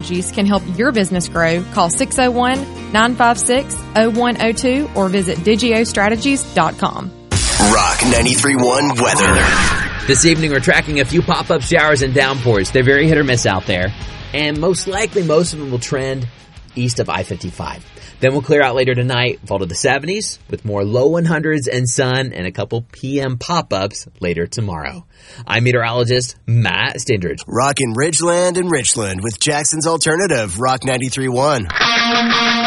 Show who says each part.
Speaker 1: can help your business grow. Call 601-956-0102 or visit digiostrategies.com.
Speaker 2: Rock 93.1 weather.
Speaker 3: This evening, we're tracking a few pop-up showers and downpours. They're very hit or miss out there. And most likely, most of them will trend east of I-55. Then we'll clear out later tonight, fall to the 70s, with more low 100s and sun and a couple PM pop-ups later tomorrow. I'm meteorologist Matt Stindridge.
Speaker 2: Rockin' Ridgeland and Richland with Jackson's Alternative, Rock 93.1.